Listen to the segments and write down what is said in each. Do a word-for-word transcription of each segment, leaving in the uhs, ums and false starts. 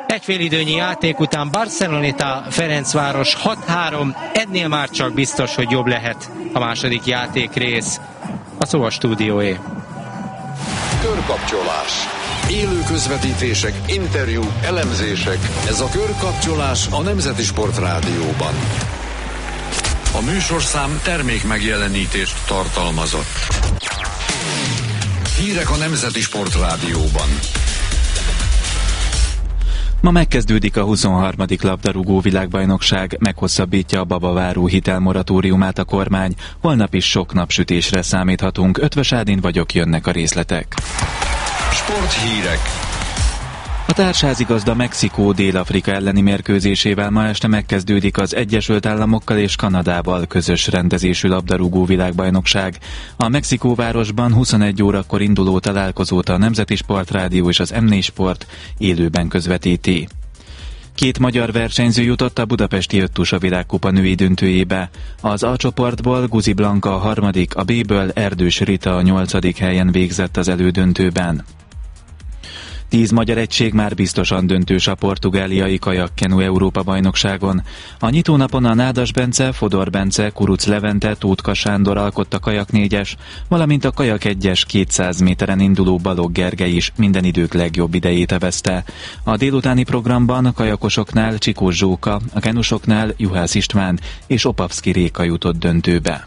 Egy félidőnyi játék után Barceloneta Ferencváros hat három, ennél már csak biztos, hogy jobb lehet a második játékrész. A szó a stúdióé. Körkapcsolás. Élő közvetítések, interjúk, elemzések. Ez a Körkapcsolás a Nemzeti Sport Rádióban. A műsorszám termék megjelenítést tartalmazott. Hírek a Nemzeti Sport Rádióban. Ma megkezdődik a huszonharmadik labdarúgó világbajnokság, meghosszabbítja a babaváró hitelmoratóriumát a kormány, holnap is sok napsütésre számíthatunk. Ötvös Ádin vagyok, jönnek a részletek. Sporthírek. A társházigazda Mexikó Dél-Afrika elleni mérkőzésével ma este megkezdődik az Egyesült Államokkal és Kanadával közös rendezésű labdarúgó világbajnokság. A Mexikóvárosban huszonegy órakor induló találkozót a Nemzeti Sport Rádió és az em négy Sport élőben közvetíti. Két magyar versenyző jutott a budapesti Öttusa világkupa női döntőjébe. Az A csoportból Guzi Blanka a harmadik, a B-ből Erdős Rita a nyolcadik helyen végzett az elődöntőben. Tíz magyar egység már biztosan döntős a portugáliai kajakkenu Európa-bajnokságon. A nyitónapon a Nádas Bence, Fodor Bence, Kuruc Levente, Tótka Sándor alkotta kajak négyes, valamint a kajak egyes kétszáz méteren induló Balogh Gergely is minden idők legjobb idejét evezte. A délutáni programban a kajakosoknál Csikós Zsóka, a kenusoknál Juhász István és Opavszki Réka jutott döntőbe.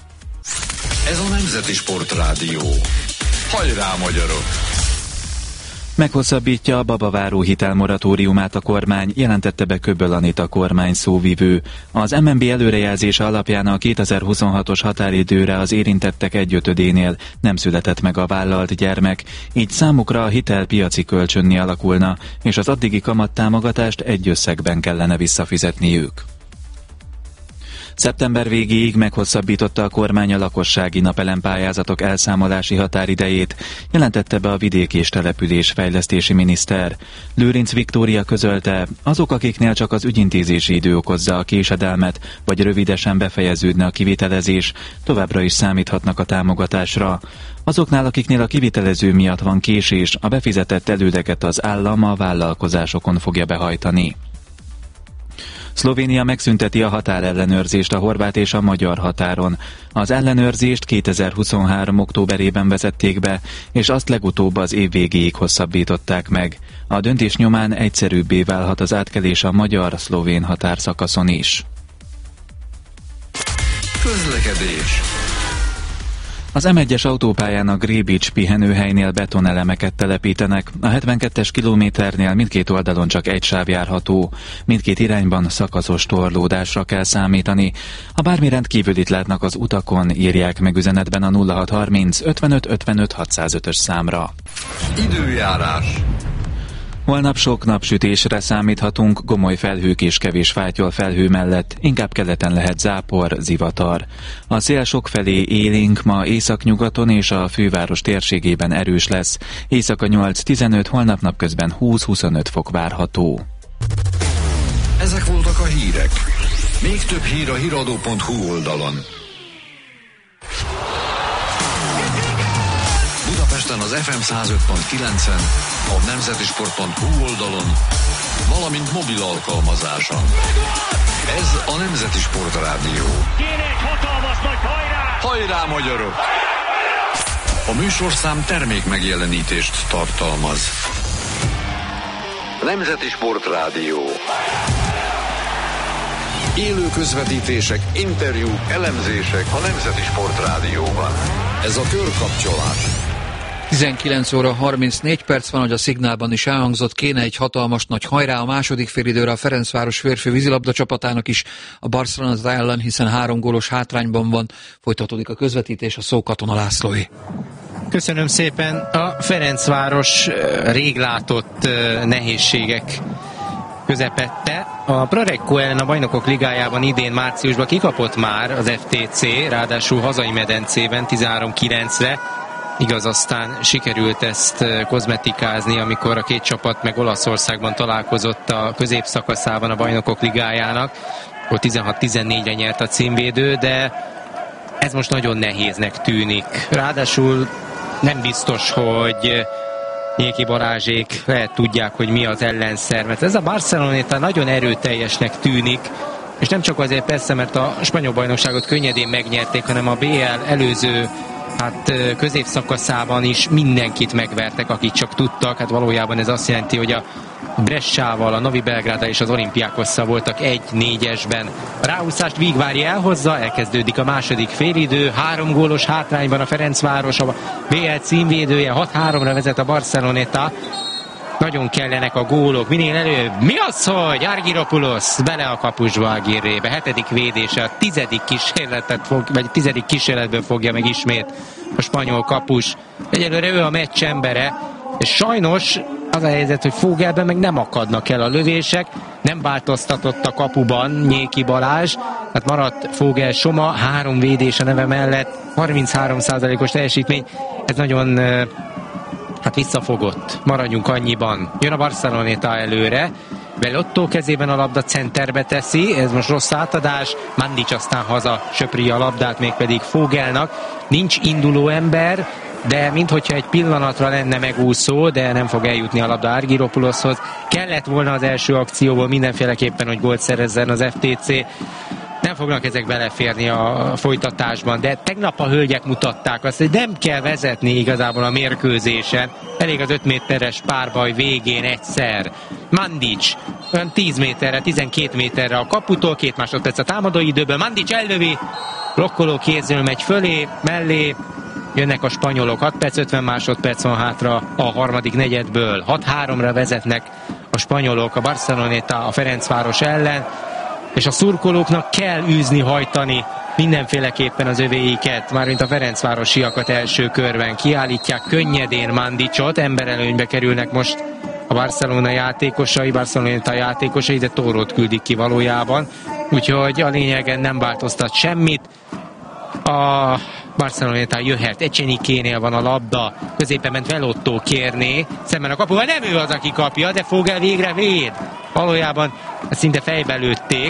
Ez a Nemzeti Sport Rádió. Hajrá, magyarok! Meghosszabbítja a babaváró hitelmoratóriumát a kormány, jelentette be Köböl Anita kormány szóvivő. Az em en bé előrejelzése alapján a kétezer-huszonhatos határidőre az érintettek egyötödénél nem született meg a vállalt gyermek, így számukra a hitel piaci kölcsönné alakulna, és az addigi kamattámogatást egy összegben kellene visszafizetniük. Szeptember végéig meghosszabbította a kormány a lakossági napelempályázatok elszámolási határidejét, jelentette be a vidék és település fejlesztési miniszter. Lőrinc Viktória közölte, azok, akiknél csak az ügyintézési idő okozza a késedelmet, vagy rövidesen befejeződne a kivitelezés, továbbra is számíthatnak a támogatásra. Azoknál, akiknél a kivitelező miatt van késés, a befizetett elődeket az állam a vállalkozásokon fogja behajtani. Szlovénia megszünteti a határellenőrzést a horvát és a magyar határon. Az ellenőrzést kétezer-huszonhárom októberében vezették be, és azt legutóbb az év végéig hosszabbították meg. A döntés nyomán egyszerűbbé válhat az átkelés a magyar-szlovén határszakaszon is. Közlekedés. Az em egyes autópályán a Grébics pihenőhelynél betonelemeket telepítenek, a hetvenkettes kilométernél mindkét oldalon csak egy sáv járható, mindkét irányban szakaszos torlódásra kell számítani. Ha bármi rendkívülit látnak az utakon, írják meg üzenetben a nulla hat harminc ötvenöt ötvenöt hatszázötös számra. Időjárás. Holnap sok napsütésre számíthatunk, gomoly felhők és kevés fátyol felhő mellett, inkább keleten lehet zápor, zivatar. A szél sokfelé élénk, ma északnyugaton és a főváros térségében erős lesz. Éjszaka nyolc-tizenöt, holnap napközben húsz-huszonöt fok várható. Ezek voltak a hírek. Még több hír a híradó pont hu oldalon. Budapesten az ef em száz öt pont kilencen, a nemzetisport pont hu oldalon, valamint mobil alkalmazáson. Ez a Nemzeti Sport Rádió. Kéne egy hatalmas nagy hajrá! Hajrá, magyarok! A műsorszám termék megjelenítést tartalmaz. Nemzeti Sport Rádió. Élő közvetítések, interjúk, elemzések a Nemzeti Sport Rádióban. Ez a Körkapcsolás. tizenkilenc óra harmincnégy perc van, hogy a szignálban is elhangzott, kéne egy hatalmas nagy hajrá a második félidőre a Ferencváros férfi vízilabda csapatának is a Barcelona ellen, hiszen három gólos hátrányban van. Folytatódik a közvetítés, a szó Katona Lászlóé. Köszönöm szépen. A Ferencváros rég látott nehézségek közepette. A Prorecco ellen a Bajnokok Ligájában idén márciusban kikapott már az ef té cé, ráadásul hazai medencében tizenhárom kilencre. Igaz, aztán sikerült ezt kozmetikázni, amikor a két csapat meg Olaszországban találkozott a középszakaszában a Bajnokok Ligájának. Ott tizenhat tizennégyre nyert a címvédő, de ez most nagyon nehéznek tűnik. Ráadásul nem biztos, hogy Nyéki Balázsék lehet tudják, hogy mi az ellenszer, mert ez a Barceloneta nagyon erőteljesnek tűnik, és nem csak azért persze, mert a spanyol bajnokságot könnyedén megnyerték, hanem a bé el előző hát középszakaszában is mindenkit megvertek, akit csak tudtak. Hát valójában ez azt jelenti, hogy a Bressával, a Novi Belgráddal és az Olimpiákosszal voltak egy négyesben. A ráhúzást Vigvári elhozza, elkezdődik a második félidő, három gólos hátrányban a Ferencváros, a bé el címvédője, hat háromra vezet a Barceloneta. Nagyon kellenek a gólok, minél előbb. Mi az, hogy Argyropoulos bele a kapusba a Aguirrébe, hetedik védése, a tizedik kísérletet fog, vagy tizedik kísérletből fogja meg ismét a spanyol kapus. Egyelőre ő a meccs embere, és sajnos az a helyzet, hogy Fogelben meg nem akadnak el a lövések, nem változtatott a kapuban Nyéki Balázs, hát maradt Fogel Soma, három védés a neve mellett, harminchárom százalékos teljesítmény, ez nagyon hát visszafogott, maradjunk annyiban. Jön a Barceloneta előre, Belotto kezében a labda, centerbe teszi, ez most rossz átadás, Mandic aztán haza söpri a labdát, mégpedig Fogelnak. Nincs induló ember, de minthogyha egy pillanatra lenne megúszó, de nem fog eljutni a labda Argyropouloshoz. Kellett volna az első akcióból mindenféleképpen, hogy gólt szerezzen az ef té cé. Nem fognak ezek beleférni a folytatásban, de tegnap a hölgyek mutatták azt, hogy nem kell vezetni igazából a mérkőzésen. Elég az öt méteres párbaj végén egyszer. Mandic olyan tíz méterre, tizenkét méterre a kaputól, két másodperc a támadó időből. Mandic ellövi, blokkoló kézről megy fölé, mellé. Jönnek a spanyolok, hat perc, ötven másodperc van hátra a harmadik negyedből. hat háromra vezetnek a spanyolok, a Barceloneta a Ferencváros ellen, és a szurkolóknak kell űzni, hajtani mindenféleképpen az övéiket, mármint a ferencvárosiakat első körben. Kiállítják könnyedén Mandicot, emberelőnybe kerülnek most a Barcelona játékosai, Barceloneta játékosai, de Tórót küldik ki valójában, úgyhogy a lényegen nem változtat semmit. A Barceloneta jöhet, Echenikénél van a labda, középen ment Belotto kérné, szemben a kapuval, nem ő az, aki kapja, de Fogel végre véd. Valójában szinte fejbe lőtték.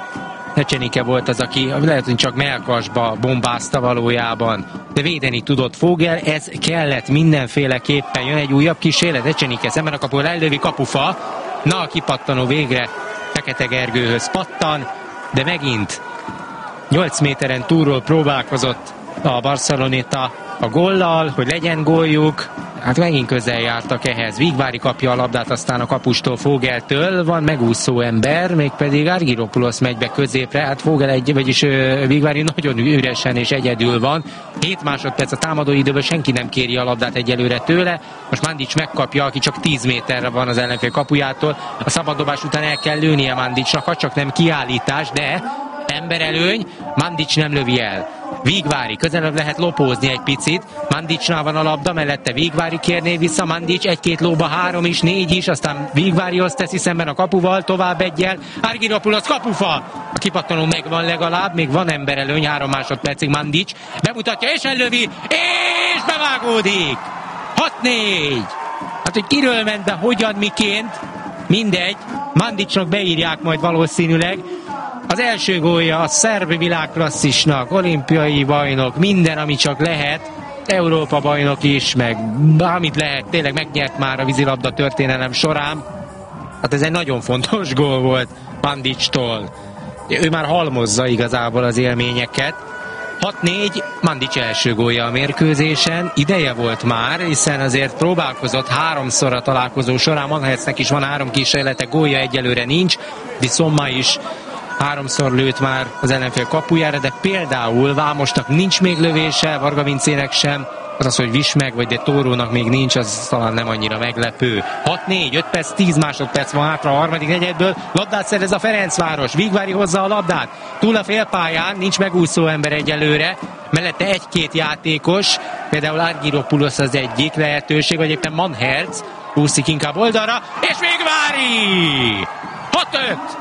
Echenike volt az, aki lehet, hogy csak mellkasba bombázta valójában, de védeni tudott Fogel, ez kellett mindenféleképpen. Jön egy újabb kísérlet, Echenike szemben a kapuval, ellövi, kapufa, na a kipattanó végre Fekete Gergőhöz pattan, de megint nyolc méteren túlról próbálkozott a Barceloneta a góllal, hogy legyen góljuk. Hát megint közel jártak ehhez. Vigvári kapja a labdát, aztán a kapustól, Fogeltől van megúszó ember, mégpedig Argyropoulos megy be középre. Hát Fogel egy, vagyis uh, Vigvári nagyon üresen és egyedül van. hét másodperc a támadó időből, senki nem kéri a labdát egyelőre tőle. Most Mandic megkapja, aki csak tíz méterre van az ellenfél kapujától. A szabaddobás után el kell lőnie Mandicnak, csak nem kiállítás, de emberelőny, Mandic nem lövi el. Vigvári, közelebb lehet lopózni egy picit, Mandicnál van a labda, mellette Vigvári kérné vissza, Mandic egy-két lóba, három is, négy is, aztán Vigvárihoz teszi szemben a kapuval, tovább egyel, Argyropoulos kapufa, a kipattanó megvan legalább, még van emberelőny, három másodpercig Mandic, bemutatja és ellövi, és bevágódik! hat négy! Hát, hogy kiről ment, de hogyan, miként, mindegy, Mandicnak beírják majd valószínűleg. Az első gólja a szerb világklasszisnak, olimpiai bajnok, minden, ami csak lehet, Európa bajnok is, meg amit lehet, tényleg megnyert már a vízilabda történelem során. Hát ez egy nagyon fontos gól volt Mandictól. Ő már halmozza igazából az élményeket. hat négy, Mandic első gólja a mérkőzésen, ideje volt már, hiszen azért próbálkozott háromszor a találkozó során, Manhertznek is van három kísérlete, gólja egyelőre nincs, Bissoma is háromszor lőtt már az ellenfél kapujára, de például Vámosnak nincs még lövése, Varga Vincének sem, az az, hogy Vismeg vagy de Tórónak még nincs, az talán nem annyira meglepő. hat négy, öt perc, tíz másodperc van hátra a harmadik negyedből, labdát szerez a Ferencváros, Vigvári hozza a labdát, túl a félpályán, nincs megúszó ember egyelőre, mellette egy-két játékos, például Argyropoulos az egyik lehetőség, vagy éppen Manhertz, úszik inkább oldalra, és Vigvári! hat öt!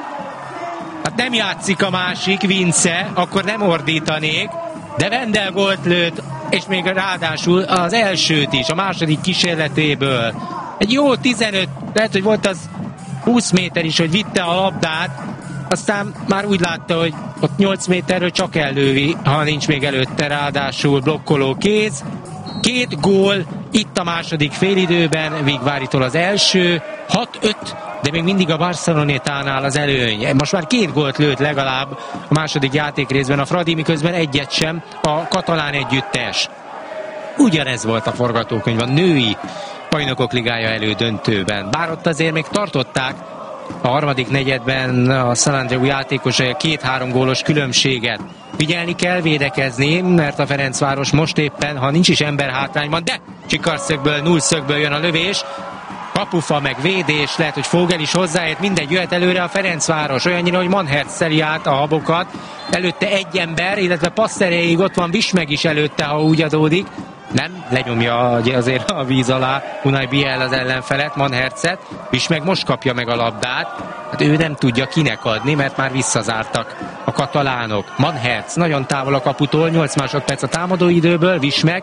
Hát nem játszik a másik, Vince, akkor nem ordítanék, de Wendel gólt lőtt, és még ráadásul az elsőt is, a második kísérletéből. Egy jó tizenöt, lehet, hogy volt az húsz méter is, hogy vitte a labdát, aztán már úgy látta, hogy ott nyolc méterről csak ellővi, ha nincs még előtte ráadásul blokkoló kéz. Két gól Itt a második félidőben, Vigváritól az első, hat öt, de még mindig a Barcelonetánál az előny. Most már két gólt lőtt legalább a második játékrészben a Fradi, miközben egyet sem a katalán együttes. Ugyanez volt a forgatókönyv a női Bajnokok Ligája elődöntőben. Bár ott azért még tartották a harmadik negyedben a San Andreu játékosai két-három gólos különbséget. Figyelni kell, védekezni, mert a Ferencváros most éppen, ha nincs is ember hátrányban, de csikarszögből, nullszögből jön a lövés, kapufa meg védés, lehet, hogy Fogel is hozzáért, mindegy, jöhet előre a Ferencváros, olyannyira, hogy Manhertz szeli át a habokat, előtte egy ember, illetve passz erejéig ott van Vismeg is előtte, ha úgy adódik. Nem, lenyomja azért a víz alá Unai Biel az ellenfelet, Manhertzet, Vismeg most kapja meg a labdát, hát ő nem tudja kinek adni, mert már visszazártak a katalánok. Manhertz nagyon távol a kaputól, nyolc másodperc a támadóidőből, Vismeg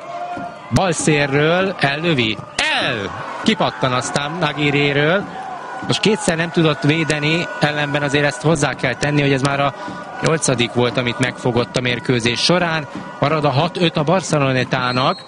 balszérről ellövi, el! Kipattan aztán Aguirréről. Most kétszer nem tudott védeni, ellenben azért ezt hozzá kell tenni, hogy ez már a nyolcadik volt, amit megfogott a mérkőzés során. Marad a hat öt a Barcelonetának,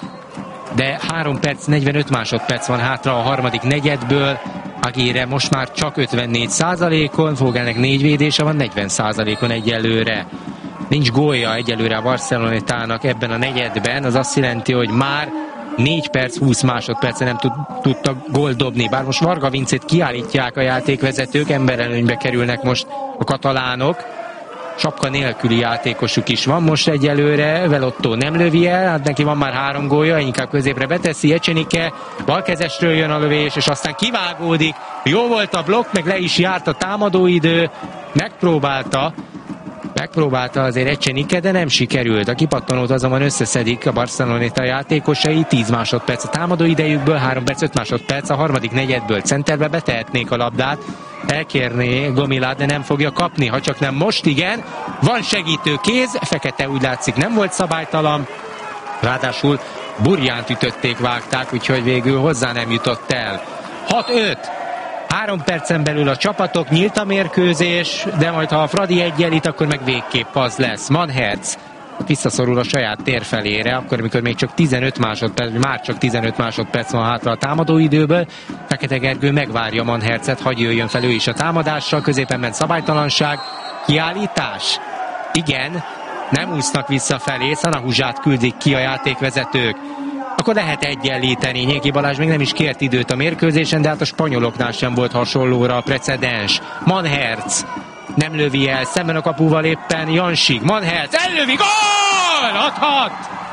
de három perc, negyvenöt másodperc van hátra a harmadik negyedből. Aguirre most már csak ötvennégy százalékon, Fogelnek négy védése van, negyven százalékon egyelőre. Nincs gólja egyelőre a Barcelonetának ebben a negyedben, az azt jelenti, hogy már négy perc, húsz másodperce nem tud, tudtak gólt dobni. Bár most Varga Vincét kiállítják a játékvezetők, emberelőnybe kerülnek most a katalánok. Sapka nélküli játékosuk is van most egyelőre, Velotto nem lövi el, hát neki van már három gólja, inkább középre beteszi, Echenike, balkezesről jön a lövés, és aztán kivágódik. Jó volt a blokk, meg le is járt a támadóidő, megpróbálta, Megpróbálta azért Echenike, de nem sikerült. A kipattanót azonban összeszedik a Barceloneta játékosai, tíz másodperc a támadó idejükből, három perc, öt másodperc a harmadik negyedből. Centerbe betehetnék a labdát, elkérné Gomilát, de nem fogja kapni, ha csak nem most, igen. Van segítő kéz, Fekete úgy látszik nem volt szabálytalan, ráadásul Burjánt ütötték, vágták, úgyhogy végül hozzá nem jutott el. hat öt. Három percen belül a csapatok, nyílt a mérkőzés, de majd ha a Fradi egyenlít, akkor meg végképp az lesz. Manhertz visszaszorul a saját tér felére, akkor mikor még csak tizenöt másodperc, már csak tizenöt másodperc van hátra a támadóidőből. Fekete Gergő megvárja Manhertzet, hagy jöjjön fel ő is a támadással, középen ment szabálytalanság, kiállítás. Igen, nem úsznak visszafelé, Szanahuzsát küldik ki a játékvezetők. Akkor lehet egyenlíteni. Nyéki Balázs még nem is kért időt a mérkőzésen, de hát a spanyoloknál sem volt hasonlóra a precedens. Manhertz nem lövi el, szemben a kapuval éppen Jansig. Manhertz ellövi, gól! hat hat!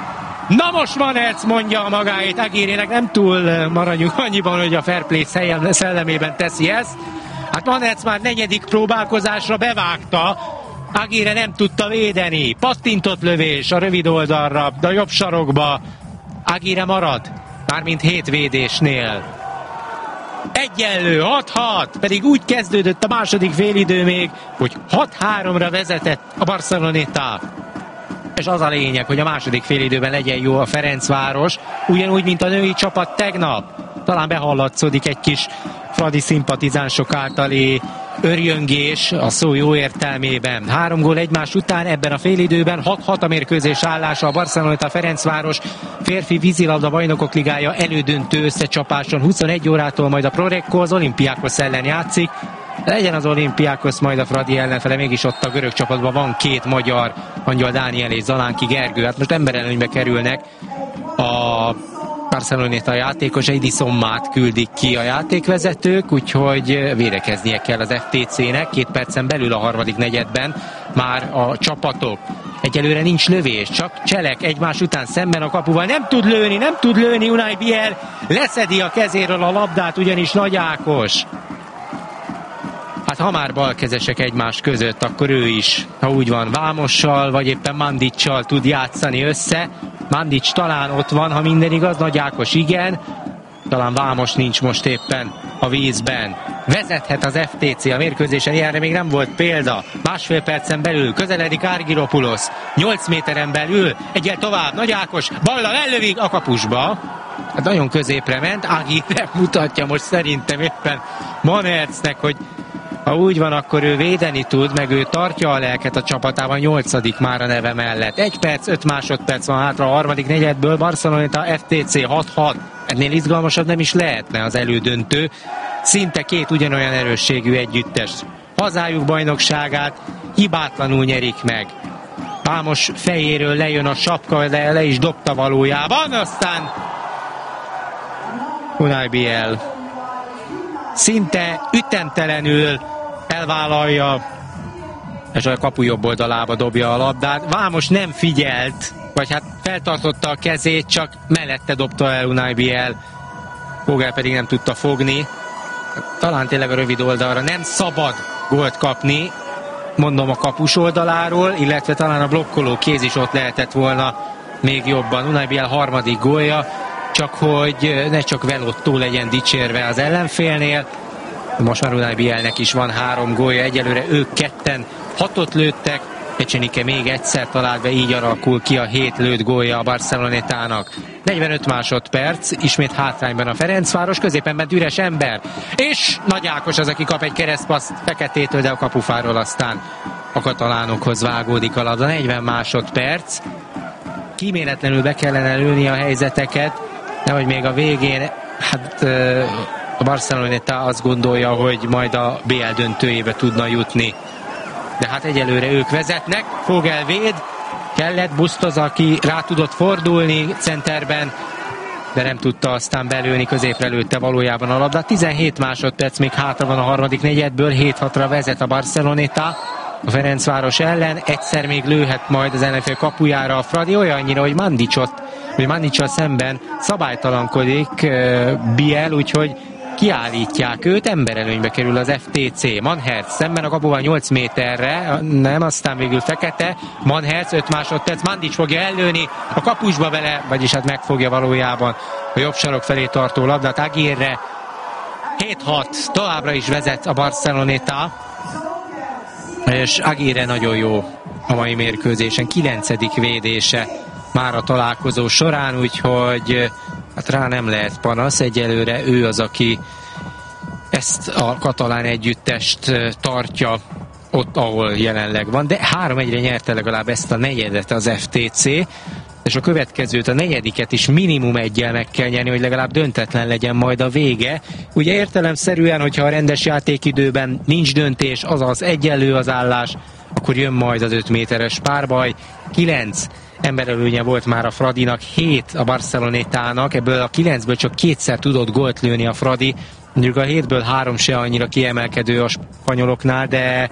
Na most Manhertz mondja a magáét, Aguirrének nem túl maradjunk annyiban, hogy a fair play szellemében teszi ezt. Hát Manhertz már negyedik próbálkozásra bevágta, Aguirre nem tudta védeni. Pattintott lövés a rövid oldalra, de a jobb sarokba. Aguirre marad, mármint hét védésnél. Egyenlő, hat hat, pedig úgy kezdődött a második félidő még, hogy hat háromra vezetett a Barceloneta. És az a lényeg, hogy a második félidőben legyen jó a Ferencváros, ugyanúgy, mint a női csapat tegnap. Talán behallatszódik egy kis fradi szimpatizánsok általi örjöngés a szó jó értelmében. Három gól egymás után ebben a félidőben, hat hat a mérkőzés állása a Barceloneta Ferencváros férfi vízilabda Bajnokok Ligája elődöntő összecsapáson. huszonegy órától majd a Prorekko az Olympiakos ellen játszik. Legyen az Olympiakos majd a Fradi ellenfele, mégis ott a görög csapatban van két magyar, Angyal Dániel és Zalánki Gergő. Hát most emberelőnybe kerülnek a Barceloneta játékos, egy Sommát küldik ki a játékvezetők, úgyhogy védekeznie kell az ef té cének. Két percen belül a harmadik negyedben már a csapatok. Egyelőre nincs lövés, csak cselek egymás után szemben a kapuval. Nem tud lőni, nem tud lőni Unai Biel. Leszedi a kezéről a labdát, ugyanis Nagy Ákos. Hát ha már balkezesek egymás között, akkor ő is, ha úgy van, Vámossal, vagy éppen Mandicsal tud játszani össze. Mandics talán ott van, ha minden igaz, Nagy Ákos igen, talán Vámos nincs most éppen a vízben. Vezethet az ef té cé a mérkőzésen, ilyenre még nem volt példa. Másfél percen belül közeledik Argyropoulos, nyolc méteren belül, egyel tovább, Nagy Ákos, ballal ellövik a kapusba. Hát nagyon középre ment, Aguirre mutatja most szerintem éppen Manhertznek, hogy ha úgy van, akkor ő védeni tud, meg ő tartja a lelket a csapatában, nyolcadik már a neve mellett. Egy perc, öt másodperc van hátra a harmadik negyedből, Barceloneta ef té cé hat hat. ennél izgalmasabb nem is lehetne az elődöntő. Szinte két ugyanolyan erősségű együttes hazájuk bajnokságát hibátlanul nyerik meg. Vámos fejéről lejön a sapka, de le is dobta valójában, aztán Unai Biel szinte ütemtelenül elvállalja, és a kapu jobb oldalába dobja a labdát. Vámos nem figyelt, vagy hát feltartotta a kezét, csak mellette dobta el Unai Biel. Vogel pedig nem tudta fogni. Talán tényleg a rövid oldalra nem szabad gólt kapni, mondom a kapus oldaláról, illetve talán a blokkoló kéz is ott lehetett volna még jobban. Unai Biel harmadik gólja, csak hogy ne csak Velottó legyen dicsérve az ellenfélnél. Most már Unai Bielnek is van három gólja, egyelőre ők ketten hatot lőttek, Ecsenike még egyszer talált be, így alakul ki a hét lőtt gólja a Barcelonetának. negyvenöt másodperc, ismét hátrányban a Ferencváros, középen bent üres ember, és Nagy Ákos az, aki kap egy keresztpaszt Feketétől, de a kapufáról aztán a katalánokhoz vágódik a labda. negyven másodperc, kíméletlenül be kellene lőni a helyzeteket, nehogy még a végén, hát a Barceloneta azt gondolja, hogy majd a bé el döntőjébe tudna jutni. De hát egyelőre ők vezetnek, Vogel véd, kellett Bustos, aki rá tudott fordulni centerben, de nem tudta aztán belőni, középre lőtte valójában a labdát. tizenhét másodperc még hátra van a harmadik negyedből, hét hatra vezet a Barceloneta a Ferencváros ellen, egyszer még lőhet majd az ellenfél kapujára a Fradi, olyannyira, hogy Mandicsot, hogy Mandicsal szemben szabálytalankodik uh, Biel, úgyhogy kiállítják őt, emberelőnybe kerül az ef té cé. Manhertz szemben a kapuval nyolc méterre, nem, aztán végül Fekete, Manhertz öt másodperc, Mandics fogja ellőni a kapusba vele, vagyis hát megfogja valójában a jobb sarok felé tartó labdát Aguirre. hét hat, továbbra is vezet a Barceloneta, és Aguirre nagyon jó a mai mérkőzésen, kilencedik védése már a találkozó során, úgyhogy hát rá nem lehet panasz, egyelőre ő az, aki ezt a katalán együttest tartja ott, ahol jelenleg van, de három egyre nyerte legalább ezt a negyedet az ef té cé, és a következőt, a negyediket is minimum egyel meg kell nyerni, hogy legalább döntetlen legyen majd a vége. Ugye értelemszerűen, hogyha a rendes játékidőben nincs döntés, azaz egyenlő az állás, akkor jön majd az öt méteres párbaj. kilenc emberelőnye volt már a Fradinak, hét a Barcelonetának, ebből a kilencből csak kétszer tudott gólt lőni a Fradi, mondjuk a hétből három se annyira kiemelkedő a spanyoloknál, de,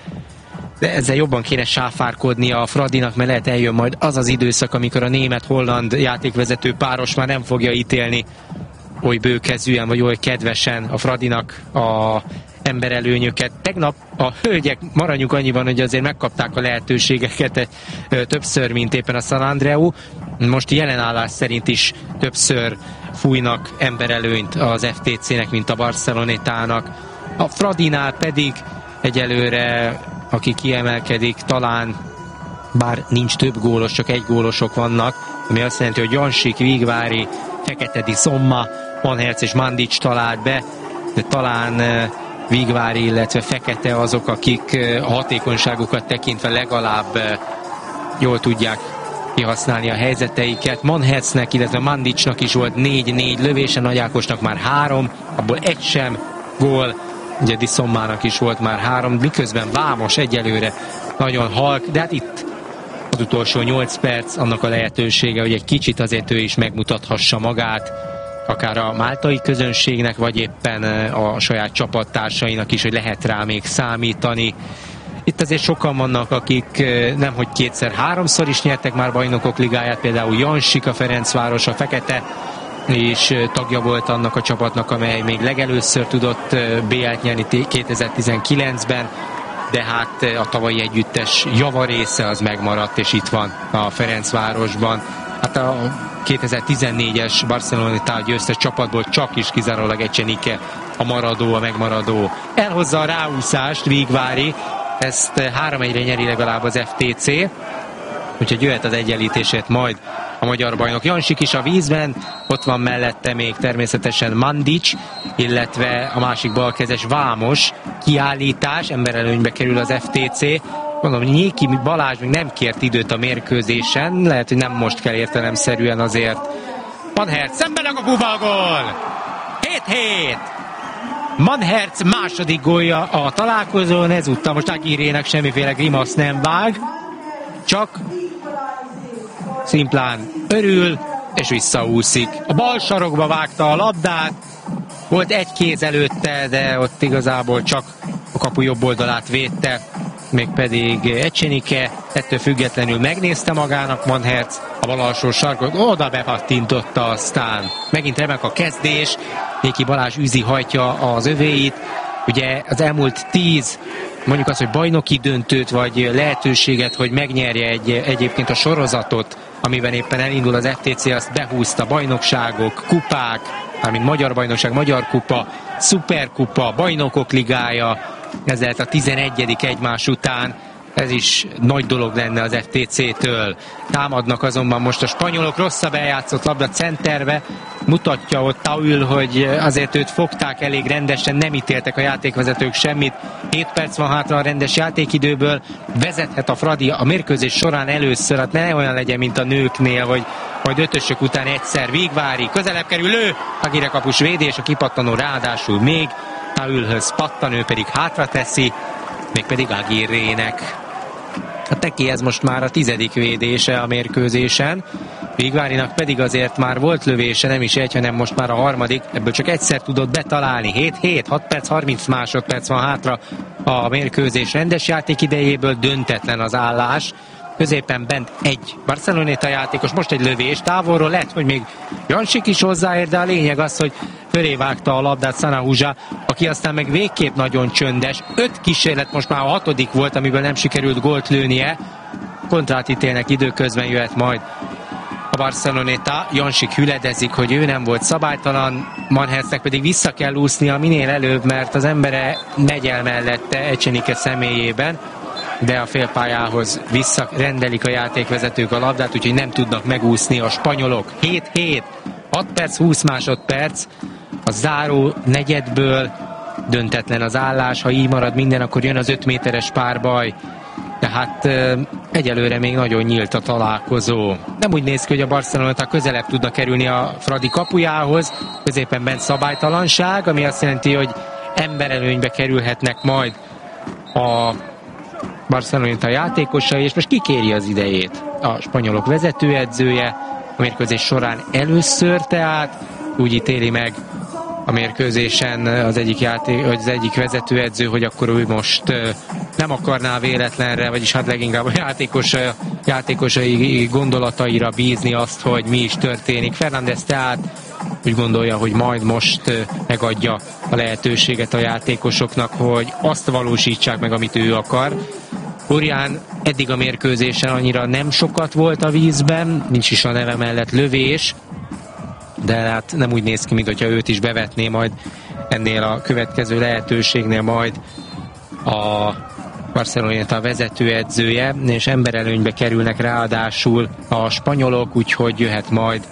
de ezzel jobban kéne sáfárkodni a Fradinak, mert lehet eljön majd az az időszak, amikor a német-holland játékvezető páros már nem fogja ítélni oly bőkezűen, vagy oly kedvesen a Fradinak a emberelőnyöket. Tegnap a hölgyek, maradjunk annyiban, hogy azért megkapták a lehetőségeket többször, mint éppen a San Andreu. Most jelenállás szerint is többször fújnak emberelőnyt az ef té cének, mint a Barcelonetának. A Fradinál pedig egyelőre, aki kiemelkedik, talán bár nincs több gólos, csak egy gólosok vannak, ami azt jelenti, hogy Jansik, Vigvári, Feketedi, Somma, Manhertz és Mandics talált be, de talán Vigvári, illetve Fekete azok, akik a hatékonyságukat tekintve legalább jól tudják kihasználni a helyzeteiket. Manhertznek, illetve Mandicsnak is volt négy-négy lövése, Nagy Ákosnak már három, abból egy sem gól, ugye Diszommának is volt már három, miközben Vámos egyelőre nagyon halk, de hát itt az utolsó nyolc perc, annak a lehetősége, hogy egy kicsit azért ő is megmutathassa magát, akár a máltai közönségnek, vagy éppen a saját csapattársainak is, hogy lehet rá még számítani. Itt azért sokan vannak, akik nemhogy kétszer-háromszor is nyertek már bajnokok ligáját, például Jansik a Ferencváros, a Fekete és tagja volt annak a csapatnak, amely még legelőször tudott bé el-t nyerni kétezer-tizenkilencben, de hát a tavalyi együttes javarésze az megmaradt, és itt van a Ferencvárosban. Hát a kétezer-tizennégyes Barceloneta győztes csapatból csak is kizárólag Ecsenike a maradó, a megmaradó. Elhozza a ráúszást Vigvári, ezt három egyre nyeri legalább az ef té cé, úgyhogy jöhet az egyenlítését majd a magyar bajnok. Jansik is a vízben, ott van mellette még természetesen Mandics, illetve a másik balkezes Vámos. Kiállítás, emberelőnybe kerül az ef té cé. Mondom, Nyéki Balázs még nem kért időt a mérkőzésen, lehet, hogy nem most kell értelemszerűen azért Manherz szemben a kapuba, gól! hét hét! Manherz második gólja a találkozón, ezúttal most Aguirrének semmiféle grimasz nem vág, csak szimplán örül és visszaúszik. A bal sarokba vágta a labdát, volt egy kéz előtte, de ott igazából csak a kapu jobb oldalát védte, mégpedig Echenike, ettől függetlenül megnézte magának Manherz a bal alsó sarkot, oda bepattintotta, aztán megint remek a kezdés, Néki Balázs Üzi hajtja az övéit, ugye az elmúlt tíz, mondjuk azt, hogy bajnoki döntőt, vagy lehetőséget, hogy megnyerje egy, egyébként a sorozatot, amiben éppen elindul az ef té cé, azt behúzta bajnokságok, kupák, mármint Magyar Bajnokság, Magyar Kupa, Szuperkupa, Bajnokok Ligája, ez lehet a tizenegyedik egymás után, ez is nagy dolog lenne az ef té cé-től. Támadnak azonban most a spanyolok, rosszabb eljátszott labda centerbe, mutatja ott Taul, hogy azért őt fogták elég rendesen, nem ítéltek a játékvezetők semmit. hét perc van hátra a rendes játékidőből, vezethet a Fradi a mérkőzés során először, hát ne olyan legyen, mint a nőknél, hogy majd ötösök után egyszer Vigvári, közelebb kerül ő, Aguirre kapus védés, a kipattanó ráadásul még Taulhöz pattan, ő pedig hátra teszi, mégpedig Aguirrének. Hát neki ez most már a tizedik védése a mérkőzésen, Vigvárinak pedig azért már volt lövése, nem is egy, hanem most már a harmadik, ebből csak egyszer tudott betalálni. hét hét, hat perc, harminc másodperc van hátra a mérkőzés rendes játékidejéből, döntetlen az állás. Középen bent egy Barceloneta játékos, most egy lövés távolról, lehet, hogy még Jansik is hozzáér, de a lényeg az, hogy fölé vágta a labdát Sanahuja, aki aztán meg végképp nagyon csöndes. Öt kísérlet, most már a hatodik volt, amiből nem sikerült gólt lőnie. Kontrátítélnek, időközben jöhet majd a Barceloneta. Jansik hüledezik, hogy ő nem volt szabálytalan, Manherznek pedig vissza kell úsznia minél előbb, mert az embere megy el mellette Echenike személyében, de a félpályához visszarendelik a játékvezetők a labdát, úgyhogy nem tudnak megúszni a spanyolok. hét hét, hat perc, húsz másodperc a záró negyedből, döntetlen az állás, ha így marad minden, akkor jön az öt méteres párbaj, tehát egyelőre még nagyon nyílt a találkozó. Nem úgy néz ki, hogy a Barcelona közelebb tudna kerülni a Fradi kapujához, középen bent szabálytalanság, ami azt jelenti, hogy emberelőnybe kerülhetnek majd a Barcelona játékosai, és most kikéri az idejét. A spanyolok vezetőedzője a mérkőzés során először, tehát úgy ítéli meg a mérkőzésen az egyik, játék, az egyik vezetőedző, hogy akkor ő most nem akarná véletlenre, vagyis hát leginkább a játékos, játékosai gondolataira bízni azt, hogy mi is történik. Fernández tehát úgy gondolja, hogy majd most megadja a lehetőséget a játékosoknak, hogy azt valósítsák meg, amit ő akar. Orján eddig a mérkőzésen annyira nem sokat volt a vízben, nincs is a neve mellett lövés, de hát nem úgy néz ki, mint hogyha őt is bevetné majd ennél a következő lehetőségnél majd a Barcelona vezetőedzője, és emberelőnybe kerülnek ráadásul a spanyolok, úgyhogy jöhet majd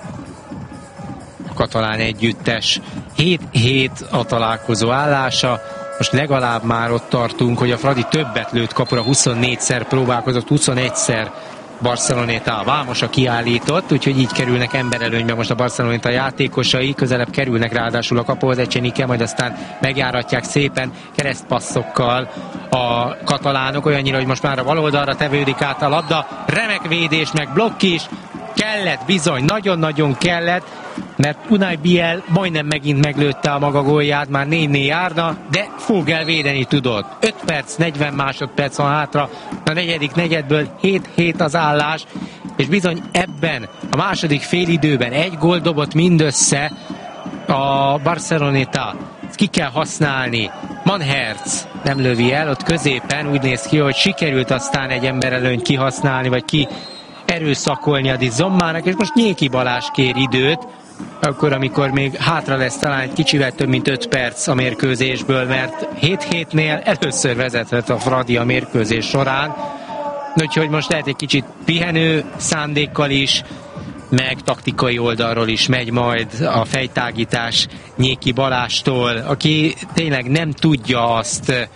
a katalán együttes. hét hét a találkozó állása, most legalább már ott tartunk, hogy a Fradi többet lőtt kapura, huszonnégyszer próbálkozott, huszonegyszer Barceloneta Vámosa kiállított, úgyhogy így kerülnek emberelőnybe most a Barceloneta játékosai, közelebb kerülnek ráadásul a kapuhoz, Echenike, majd aztán megjáratják szépen keresztpasszokkal a katalánok, olyannyira, hogy most már a baloldalra tevődik át a labda, remek védés, meg blokk is, kellett bizony, nagyon-nagyon kellett, mert Unai Biel majdnem megint meglőtte a maga gólját, már négy-négy járna, de Vogel védeni tudott. öt perc, negyven másodperc van hátra, a negyedik negyedből hét hét az állás, és bizony ebben a második félidőben egy gól dobott mindössze a Barceloneta. Ezt ki kell használni. Manherz nem lövi el, ott középen úgy néz ki, hogy sikerült aztán egy emberelőnyt kihasználni, vagy ki erőszakolni a Zommának, és most Nyéki Balázs kér időt, akkor, amikor még hátra lesz talán egy kicsivel több mint öt perc a mérkőzésből, mert hét hétnél először vezethet a Fradi a mérkőzés során, úgyhogy most lehet egy kicsit pihenő szándékkal is, meg taktikai oldalról is megy majd a fejtágítás Nyéki Balástól, aki tényleg nem tudja azt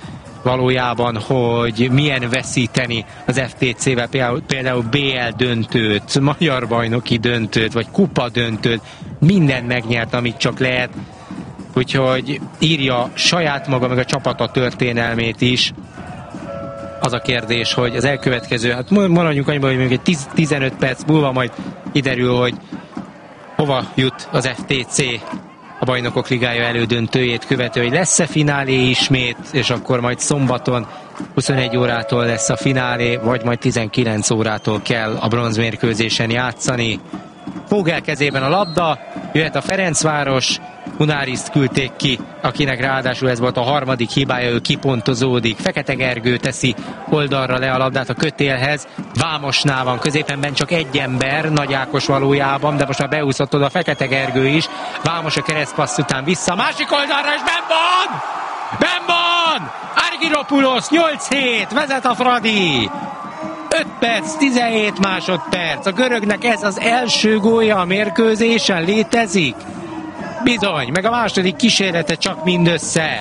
valójában, hogy milyen veszíteni az ef té cé-vel például, például bé el döntőt, magyar bajnoki döntőt, vagy kupa döntőt, mindent megnyert, amit csak lehet. Úgyhogy írja saját maga, meg a csapata történelmét is. Az a kérdés, hogy az elkövetkező, hát maradjunk annyiban, hogy még egy tíz, tizenöt perc múlva majd kiderül, hogy hova jut az ef té cé a Bajnokok Ligája elődöntőjét követő, hogy lesz-e finálé ismét, és akkor majd szombaton huszonegy órától lesz a finálé, vagy majd tizenkilenc órától kell a bronzmérkőzésen játszani. Vogel kezében a labda, jöhet a Ferencváros, Munáriszt küldték ki, akinek ráadásul ez volt a harmadik hibája, ő kipontozódik. Fekete Gergő teszi oldalra le a labdát a kötélhez, Vámosnál van, középenben csak egy ember, Nagy Ákos valójában, de most már beúszott oda Fekete Gergő is. Vámos a keresztpassz után vissza a másik oldalra, és benn van! Benn van! Argyropoulos, nyolc hét, vezet a Fradi! öt perc, tizenhét másodperc. A görögnek ez az első gólja a mérkőzésen, létezik? Bizony, meg a második kísérlete csak mindössze.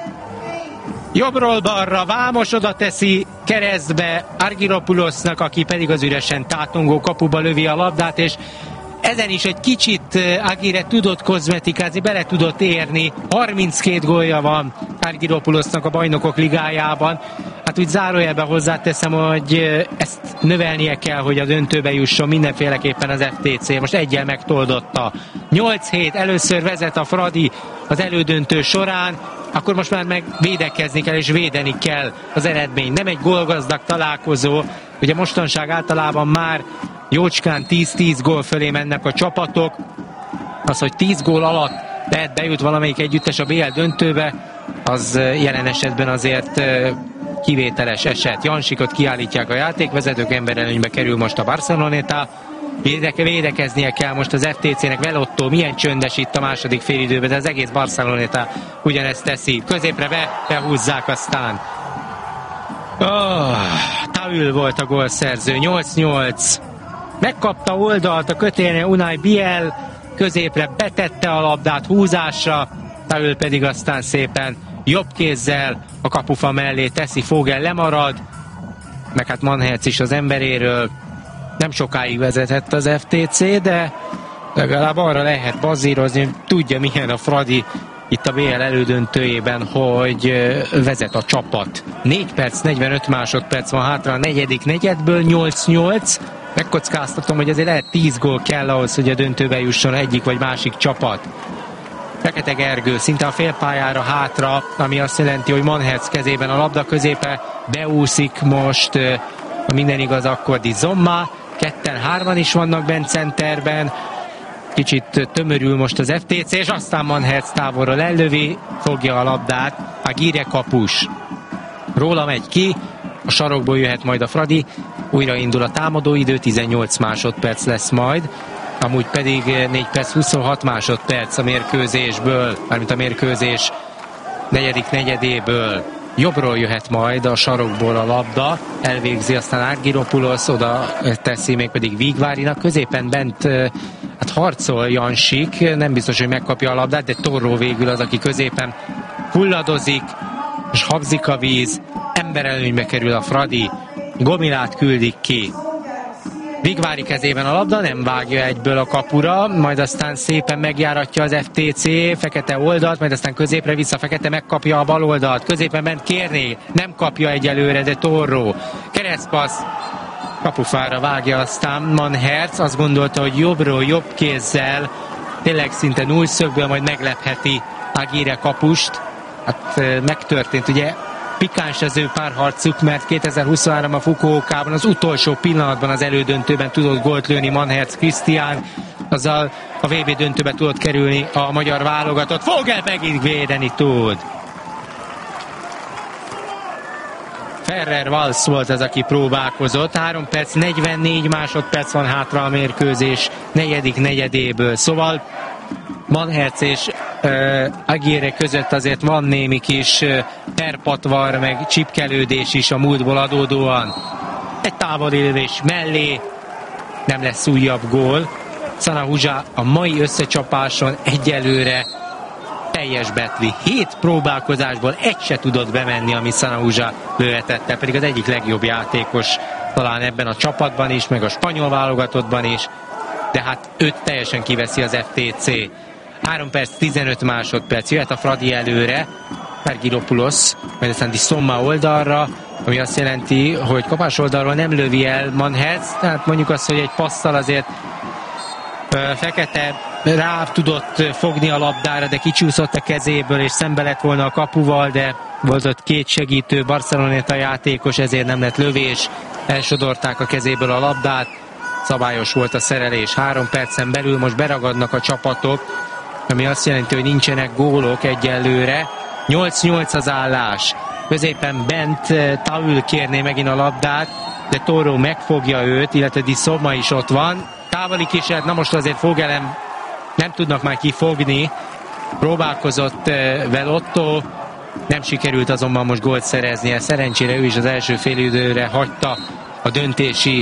Jobbról balra Vámos oda teszi keresztbe Argyropoulosnak, aki pedig az üresen tátongó kapuba lövi a labdát, és ezen is egy kicsit Aguirre tudott kozmetikázni, bele tudott érni. harminckét gólja van Argyropoulosnak a Bajnokok Ligájában. Hát úgy zárójelben hozzáteszem, hogy ezt növelnie kell, hogy a döntőbe jusson mindenféleképpen az ef té cé. Most egyel megtoldotta. nyolc hét, először vezet a Fradi az elődöntő során, akkor most már meg védekezni kell, és védeni kell az eredmény. Nem egy gólgazdag találkozó, ugye mostanság általában már jócskán tíz-tíz gól fölé mennek a csapatok. Az, hogy tíz gól alatt lehet bejut valamelyik együttes a bé el döntőbe, az jelen esetben azért kivételes eset. Jansikot kiállítják a játékvezetők, emberelőnybe kerül most a Barceloneta. Védeke, védekeznie kell most az ef té cének. Velotto milyen csöndes itt a második félidőben, de az egész Barceloneta ugyanezt teszi. Középre be, behúzzák aztán. Oh, Taül volt a gólszerző, nyolc nyolc. Megkapta oldalt a kötélnél Unai Biel, középre betette a labdát húzásra, Taül pedig aztán szépen jobb kézzel a kapufa mellé teszi, Vogel lemarad, meg hát Manherz is az emberéről. Nem sokáig vezetett az ef té cé, de legalább arra lehet bazírozni, hogy tudja milyen a Fradi itt a bé el elődöntőjében, hogy vezet a csapat. négy perc, negyvenöt másodperc van hátra a negyedik negyedből, nyolc nyolc. Megkockáztatom, hogy azért lehet tíz gól kell ahhoz, hogy a döntőbe jusson egyik vagy másik csapat. Fekete Gergő szinte a félpályára hátra, ami azt jelenti, hogy Manherz kezében a labda, középe beúszik most, ha minden igaz, akkor Di Zomma. Ketten, hárman is vannak bent centerben. Kicsit tömörül most az ef té cé, és aztán Manherz távolról ellövi, fogja a labdát. Aguirre kapus. Róla megy ki, a sarokból jöhet majd a Fradi. Újra indul a támadóidő, tizennyolc másodperc lesz majd. Amúgy pedig négy perc huszonhat másodperc a mérkőzésből, mármint a mérkőzés negyedik negyedéből. Jobbról jöhet majd a sarokból a labda, elvégzi aztán Argyropoulos, oda teszi még pedig Vigvárinak, középen bent hát harcol Jansik, nem biztos, hogy megkapja a labdát, de Torró végül az, aki középen hulladozik, és habzik a víz, emberelőnybe kerül a Fradi, Gomilát küldik ki. Vigvári kezében a labda, nem vágja egyből a kapura, majd aztán szépen megjáratja az ef té cé, Fekete oldalt, majd aztán középre vissza, Fekete megkapja a bal oldalt, középen ment Kérné, nem kapja egyelőre, de Torró. Keresztpassz, kapufára vágja aztán Manherz, azt gondolta, hogy jobbról, jobb kézzel, tényleg szinte nullszögből majd meglepheti Aguirre kapust. Hát megtörtént, ugye pikáns az ő párharcuk, mert kétezer-huszonhárom a Fukuokában az utolsó pillanatban az elődöntőben tudott gólt lőni Manherz Krisztián, azzal a vé bé döntőbe tudott kerülni a magyar válogatott. Vogel megint védeni tud. Ferrer Valsz volt az, aki próbálkozott. három perc, negyvennégy másodperc van hátra a mérkőzés negyedik negyedéből. Szóval Manherz és uh, Aguirre között azért van némi kis uh, perpatvar, meg csipkelődés is a múltból adódóan. Egy távolélés mellé, nem lesz újabb gól. Szanahuzsa a mai összecsapáson egyelőre teljes betli. Hét próbálkozásból egy se tudott bemenni, ami Sanahuja lőhetette, pedig az egyik legjobb játékos talán ebben a csapatban is, meg a spanyol válogatottban is, de hát őt teljesen kiveszi az ef té cé. három perc, tizenöt másodperc, jöhet a Fradi előre, Pergiropoulos, majd aztán Di Somma oldalra, ami azt jelenti, hogy kapás oldalról nem lövi el Manhez, tehát mondjuk azt, hogy egy passzal azért Fekete rá tudott fogni a labdára, de kicsúszott a kezéből, és szembe lett volna a kapuval, de volt ott két segítő Barceloneta játékos, ezért nem lett lövés, elsodorták a kezéből a labdát, szabályos volt a szerelés. Három percen belül most beragadnak a csapatok, ami azt jelenti, hogy nincsenek gólok egyelőre. nyolc nyolc az állás. Középen bent Taul kérné megint a labdát, de Toro megfogja őt, illetve Di Somma is ott van. Távoli kísérlet, na most azért Vogelem nem tudnak már kifogni. Próbálkozott Velotto, nem sikerült azonban most gólt szereznie. Szerencsére ő is az első félidőre hagyta a döntési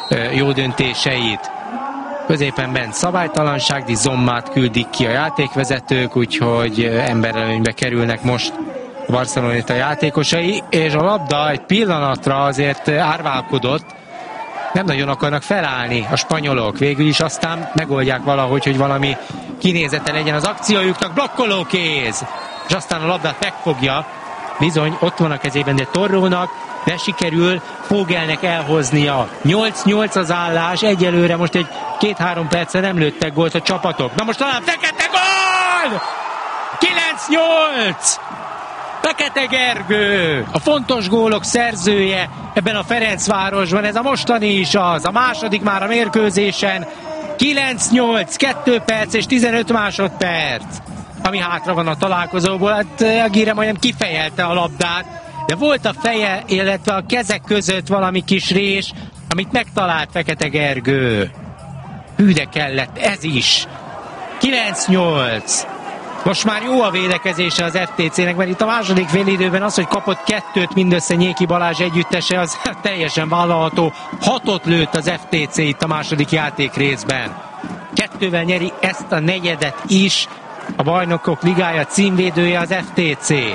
jó döntéseit. Középen bent szabálytalanság, Di Sommát küldik ki a játékvezetők, úgyhogy emberelőnybe kerülnek most a Barceloneta játékosai, és a labda egy pillanatra azért árválkodott, nem nagyon akarnak felállni a spanyolok, végül is aztán megoldják valahogy, hogy valami kinézete legyen az akciójuknak, blokkoló kéz, és aztán a labdát megfogja, bizony ott van a kezében, de Torrónak, de sikerül Vogelnek elhoznia. nyolc nyolc az állás, egyelőre most egy két-három percre nem lőttek gólt a csapatok. Na most talán Fekete gól! kilenc nyolc! Fekete Gergő, a fontos gólok szerzője ebben a Ferencvárosban, ez a mostani is az, a második már a mérkőzésen, kilenc nyolc, két perc és tizenöt másodperc, ami hátra van a találkozóból. Hát Aguirre majdnem kifejelte a labdát, de volt a feje, illetve a kezek között valami kis rés, amit megtalált Fekete Gergő. Hű, de kellett ez is. kilenc nyolc. Most már jó a védekezése az ef té cének, mert itt a második félidőben az, hogy kapott kettőt mindössze Nyéki Balázs együttese, az teljesen vállalható. Hatot lőtt az ef té cé itt a második játék részben. Kettővel nyeri ezt a negyedet is a Bajnokok Ligája címvédője az ef té cé.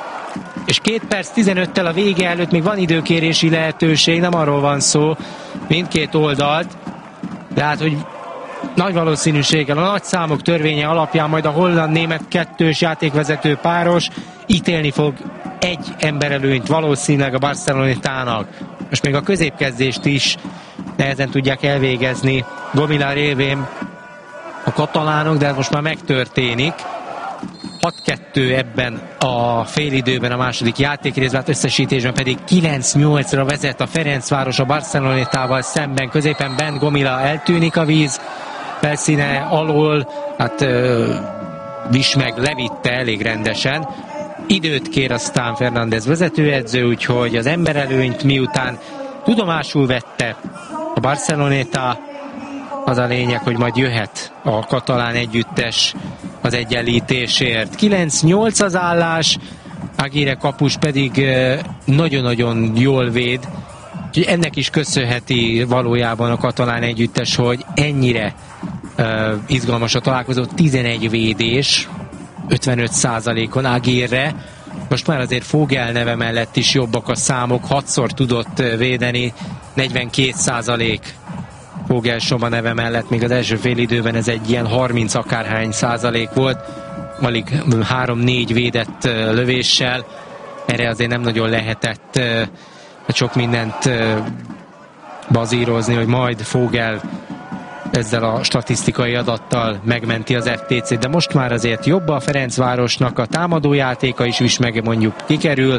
És két perc tizenöttel a vége előtt még van időkérési lehetőség, nem arról van szó, mindkét oldalt, de hát, hogy nagy valószínűséggel a nagy számok törvénye alapján majd a holland-német kettős játékvezető páros ítélni fog egy emberelőnyt valószínűleg a Barcelonetának. Most még a középkezdést is nehezen tudják elvégezni Gomila révén a katalánok, de ez most már megtörténik. hat kettő ebben a félidőben a második játékrészben, hát összesítésben pedig kilenc nyolcra vezet a Ferencváros a Barcelonetával szemben. Középen Ben Gomila eltűnik a víz felszíne alól, hát uh, Vismeg levitte elég rendesen. Időt kér aztán Fernández vezetőedző, úgyhogy az emberelőnyt miután tudomásul vette a Barceloneta, az a lényeg, hogy majd jöhet a katalán együttes az egyenlítésért. kilenc nyolc az állás, Aguirre kapus pedig nagyon-nagyon jól véd, úgyhogy ennek is köszönheti valójában a katalán együttes, hogy ennyire uh, izgalmas a találkozó. tizenegy védés, ötvenöt százalékon Aguirre. Most már azért Vogel neve mellett is jobbak a számok, hatszor tudott védeni, negyvenkét százalék Vogel Soma neve mellett, még az első fél időben ez egy ilyen harminc akárhány százalék volt, alig három-négy védett lövéssel, erre azért nem nagyon lehetett sok mindent bazírozni, hogy majd Vogel ezzel a statisztikai adattal megmenti az ef té cét, de most már azért jobb a Ferencvárosnak, a támadójátéka is is meg mondjuk kikerül,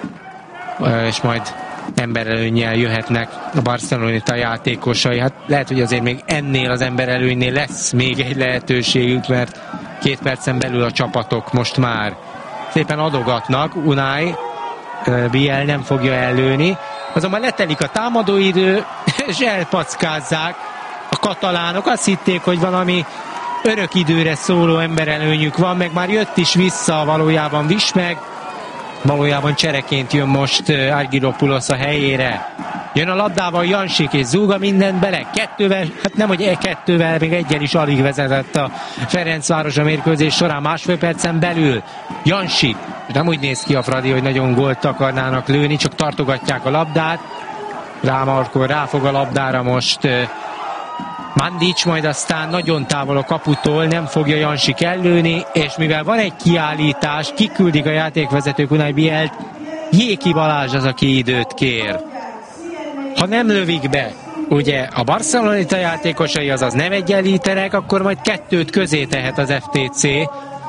és majd emberelőnnyel jöhetnek a Barceloneta játékosai. Hát lehet, hogy azért még ennél az emberelőnynél lesz még egy lehetőségük, mert két percen belül a csapatok most már szépen adogatnak. Unai Biel nem fogja ellőni, azonban letelik a támadóidő, és elpackázzák a katalánok. Azt hitték, hogy valami örök időre szóló emberelőnyük van, meg már jött is vissza valójában Vismeg, valójában csereként jön most Argyropoulos a helyére. Jön a labdával Jansik és zúga mindent bele. Kettővel, hát nem, hogy e kettővel, még egyen is alig vezetett a Ferencváros a mérkőzés során másfél percen belül. Jansik, nem úgy néz ki a Fradi, hogy nagyon gólt akarnának lőni, csak tartogatják a labdát. Rámarkol, ráfog a labdára most Mandic, majd aztán nagyon távol a kaputól, nem fogja Jansik ellőni, és mivel van egy kiállítás, kiküldik a játékvezetők Unai Bielt, Jéki Balázs az, aki időt kér. Ha nem lövik be, ugye a Barceloneta játékosai, azaz nem egyenlítenek, akkor majd kettőt közé tehet az ef té cé,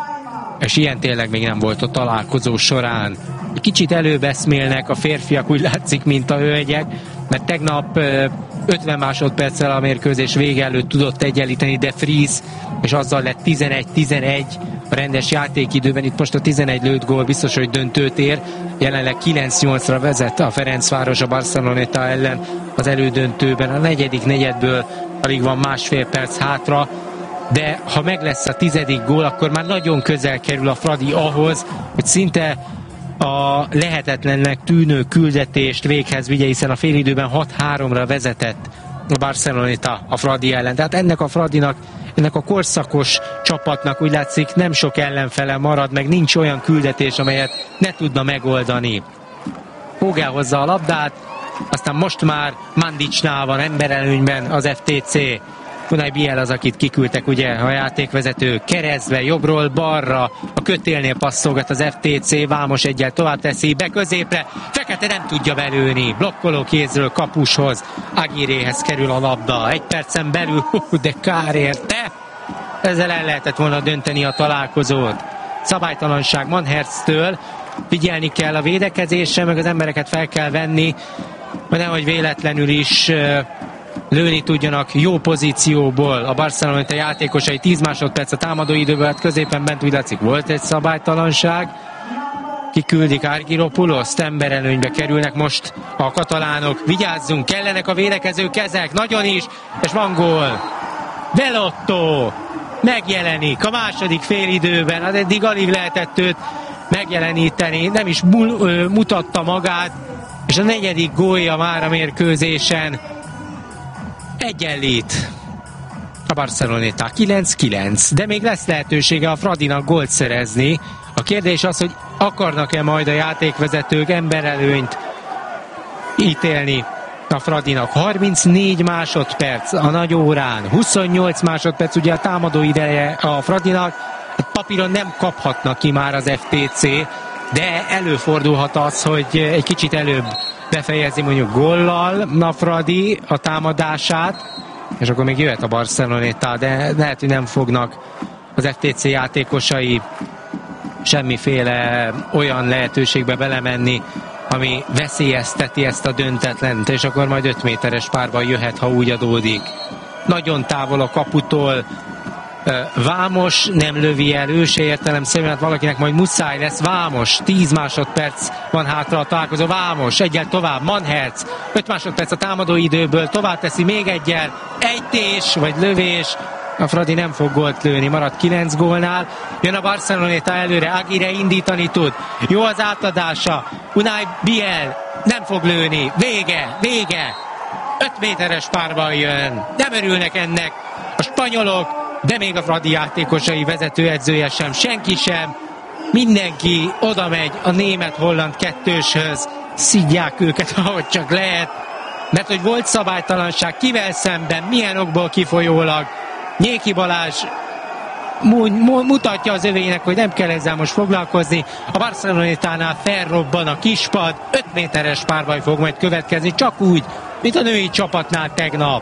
és ilyen tényleg még nem volt a találkozó során. Kicsit előbb eszmélnek a férfiak, úgy látszik, mint a hölgyek, mert tegnap ötven másodperccel a mérkőzés vége előtt tudott egyenlíteni de Vries, és azzal lett tizenegy tizenegy a rendes játékidőben. Itt most a tizenegy lőtt gól biztos, hogy döntőt ér. Jelenleg kilenc nyolcra vezet a Ferencváros a Barceloneta ellen az elődöntőben. A negyedik negyedből alig van másfél perc hátra, de ha meg lesz a tizedik gól, akkor már nagyon közel kerül a Fradi ahhoz, hogy szinte a lehetetlennek tűnő küldetést véghez vigye, hiszen a félidőben hat háromra vezetett a Barceloneta a Fradi ellen. Tehát ennek a Fradinak, ennek a korszakos csapatnak úgy látszik nem sok ellenfele marad, meg nincs olyan küldetés, amelyet ne tudna megoldani. Fogel hozza a labdát, aztán most már Mandicnál van emberelőnyben az ef té cé. Unai Biel az, akit kiküldtek, ugye a játékvezető keresztbe, jobbról balra, a kötélnél passzolgat az ef té cé, Vámos egyel tovább teszi, be középre, Fekete nem tudja belőni, blokkoló kézről kapushoz, Aguiréhez kerül a labda, egy percen belül, hú, de kár érte, ezzel el lehetett volna dönteni a találkozót. Szabálytalanság Manhertztől, figyelni kell a védekezésre, meg az embereket fel kell venni, mert nehogy véletlenül is lőni tudjanak jó pozícióból a Barceloneta játékosai. Tíz másodperc a támadó időből, hát középen bent úgy látszik volt egy szabálytalanság. Kiküldik Argyropuloszt, emberelőnybe kerülnek most a katalánok. Vigyázzunk, kellenek a védekező kezek, nagyon is, és van gól. Velotto megjelenik a második félidőben, az eddig alig lehetett őt megjeleníteni, nem is mutatta magát, és a negyedik gólja már a mérkőzésen. Egyenlít a Barceloneta kilenc kilenc, de még lesz lehetősége a Fradinak gólt szerezni. A kérdés az, hogy akarnak-e majd a játékvezetők emberelőnyt ítélni a Fradinak. harmincnégy másodperc a nagy órán, huszonnyolc másodperc ugye a támadó ideje a Fradinak. Papíron nem kaphatnak ki már az ef té cé, de előfordulhat az, hogy egy kicsit előbb befejezi mondjuk góllal a Fradi a támadását, és akkor még jöhet a Barceloneta, de lehet, hogy nem fognak az ef té cé játékosai semmiféle olyan lehetőségbe belemenni, ami veszélyezteti ezt a döntetlent, és akkor majd öt méteres párban jöhet, ha úgy adódik. Nagyon távol a kaputól Vámos nem lövi el, ő se értelemszerűen, hát valakinek majd muszáj lesz. Vámos, tíz másodperc van hátra a találkozó, Vámos, egyel tovább, Manhertz, öt másodperc a támadó időből, tovább teszi még egyel, ejtés vagy lövés, a Fradi nem fog gólt lőni, marad kilenc gólnál, jön a Barceloneta előre, Aguirre indítani tud, jó az átadása, Unai Biel nem fog lőni, vége, vége, öt méteres párban jön, nem örülnek ennek a spanyolok, de még a Fradi játékosai, vezetőedzője sem, senki sem, mindenki oda megy a német-holland kettőshöz, szidják őket, ahogy csak lehet, mert hogy volt szabálytalanság, kivel szemben, milyen okból kifolyólag. Jéki Balázs mutatja az övének, hogy nem kell ezzel most foglalkozni. A Barcelonetánál felrobban a kispad, öt méteres párbaj fog majd következni, csak úgy, mint a női csapatnál tegnap.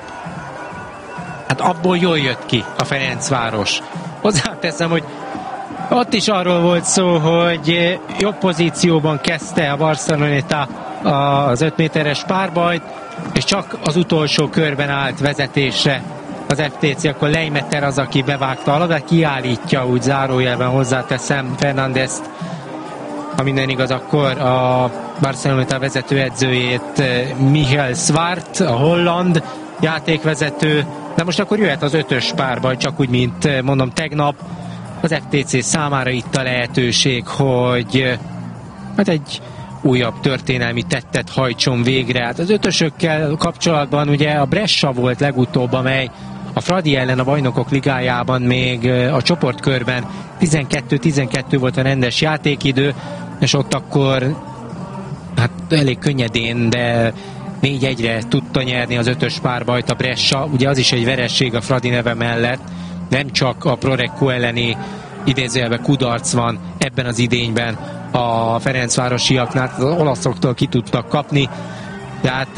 Hát abból jól jött ki a Ferencváros. Hozzáteszem, hogy ott is arról volt szó, hogy jobb pozícióban kezdte a Barceloneta az öt méteres párbajt, és csak az utolsó körben állt vezetésre az ef té cé, akkor Leimeter az, aki bevágta a labdát, kiállítja, úgy zárójelben hozzáteszem Fernándezt, ha minden igaz, akkor a Barceloneta vezetőedzőjét, Michael Svart, a holland játékvezető, de most akkor jöhet az ötös párbaj, csak úgy, mint mondom tegnap, az ef té cé számára itt a lehetőség, hogy hát egy újabb történelmi tettet hajtson végre. Hát az ötösökkel kapcsolatban ugye a Brescia volt legutóbb, amely a Fradi ellen a Bajnokok Ligájában még a csoportkörben tizenkettő tizenkettő volt a rendes játékidő, és ott akkor hát elég könnyedén, de négy egyre tudta nyerni az ötös párbajt a Brescia. Ugye az is egy veresség a Fradi neve mellett, nem csak a Prorecco elleni idézőjelben kudarc van ebben az idényben a ferencvárosiaknál, az olaszoktól ki tudtak kapni, de hát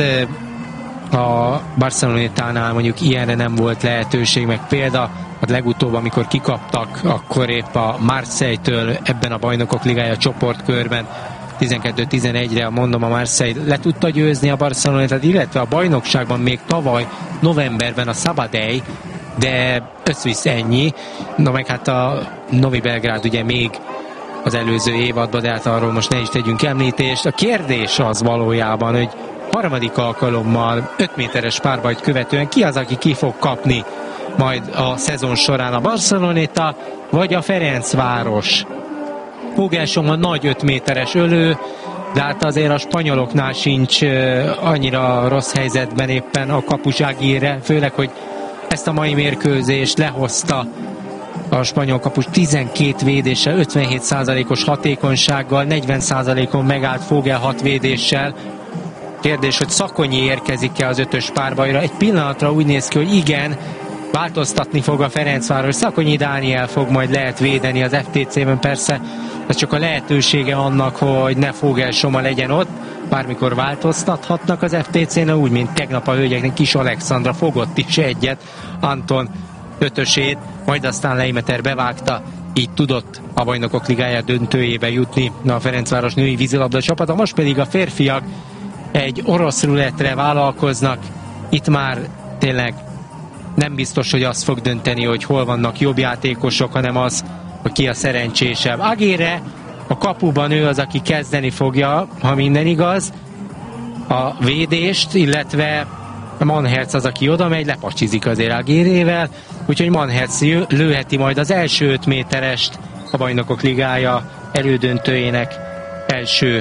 a Barcelonetánál mondjuk ilyenre nem volt lehetőség, meg példa, hát legutóbb, amikor kikaptak, akkor épp a Marseille-től ebben a Bajnokok Ligája csoportkörben tizenkettő tizenegyre, mondom, a Marseille le tudta győzni a Barcelonetát, illetve a bajnokságban még tavaly novemberben a Sabadell, de összvisz ennyi. Na meg hát a Novi Belgrád ugye még az előző évadban, de hát arról most ne is tegyünk említést. A kérdés az valójában, hogy harmadik alkalommal öt méteres párbajt követően ki az, aki ki fog kapni majd a szezon során, a Barceloneta vagy a Ferencváros. Fogásom a nagy öt méteres ölő, de hát azért a spanyoloknál sincs annyira rossz helyzetben éppen a kapus Aguirre, főleg, hogy ezt a mai mérkőzést lehozta a spanyol kapus tizenkét védéssel, ötvenhét százalékos hatékonysággal, negyven százalékon megállt Fogel hat védéssel. Kérdés, hogy Szakonyi érkezik-e az ötös párbajra? Egy pillanatra úgy néz ki, hogy igen, változtatni fog a Ferencváros. Szakonyi Dániel fog majd lehet védeni az ef té cében, persze ez csak a lehetősége annak, hogy ne Fogel Soma legyen ott. Bármikor változtathatnak az ef té cén, úgy, mint tegnap a hölgyeknek Kis Alexandra fogott is egyet Anton ötösét, majd aztán Leimeter bevágta, így tudott a Bajnokok Ligája döntőjébe jutni a Ferencváros női vízilabda csapata. Most pedig a férfiak egy orosz rulettre vállalkoznak. Itt már tényleg nem biztos, hogy az fog dönteni, hogy hol vannak jobb játékosok, hanem az, hogy ki a szerencsésebb. Aguirre a kapuban ő az, aki kezdeni fogja, ha minden igaz, a védést, illetve Manhertz az, aki oda megy, lepacsizik azért Aguirrével, úgyhogy Manhertz lőheti majd az első öt méterest a Bajnokok Ligája elődöntőjének első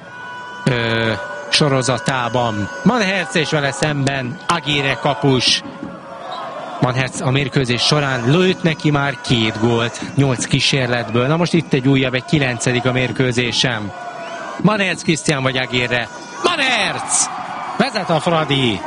ö, sorozatában. Manhertz és vele szemben Aguirre kapus. Manhertz a mérkőzés során lőtt neki már két gólt, nyolc kísérletből. Na most itt egy újabb, egy kilencedik a mérkőzésem. Manhertz Krisztián vagy Aguirre? Manhertz! Vezet a Fradi!